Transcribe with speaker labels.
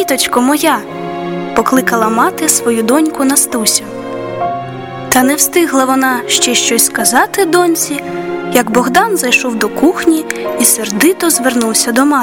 Speaker 1: діточко моя!» – покликала мати свою доньку Настусю. Та не встигла вона ще щось сказати доньці, як Богдан зайшов до кухні і сердито звернувся до матері.